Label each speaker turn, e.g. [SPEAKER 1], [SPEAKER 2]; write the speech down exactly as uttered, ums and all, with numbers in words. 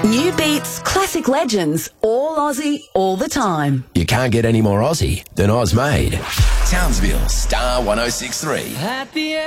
[SPEAKER 1] New beats, classic legends, all Aussie, all the time.
[SPEAKER 2] You can't get any more Aussie than Oz Made. Townsville, Star one oh six three.
[SPEAKER 3] At the